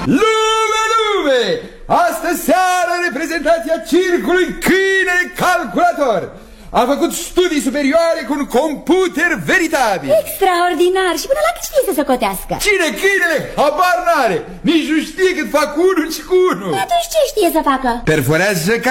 Lume! Astă seară reprezentația circului Câine Calculator a făcut studii superioare cu un computer veritabil. Extraordinar! Și până la cât știe să socotească? Cine câinele? Habar n-are. Nici nu știe cât fac unul și cu unul. Atunci ce știe să facă? Perforează